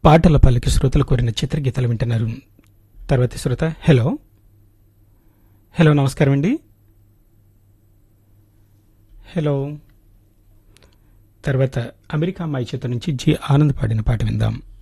పాటల పల్లకి శ్రోతలు కోరిన చిత్రగీతాలు వింటున్నారు. తర్వాతి శ్రోత హలో హలో నమస్కారం అండి. హలో. తర్వాత అమెరికా అమ్మాయి చేత నుంచి జి ఆనంద్ పాడిన పాట విందాం.